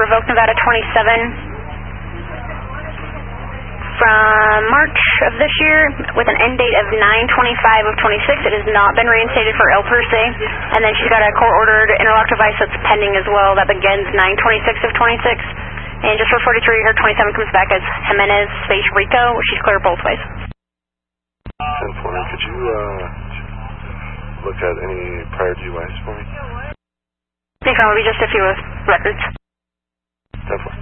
revoked Nevada 27 from March of this year with an end date of 9/25 of 26. It has not been reinstated for El Per Se. And then she's got a court-ordered interlock device that's pending as well that begins 9/26 of 26. And just for 43, her 27 comes back as Jimenez space Rico. She's clear both ways. 10-4, could you look at any prior DUIs for me? I think it'll be just a few records. 10-4.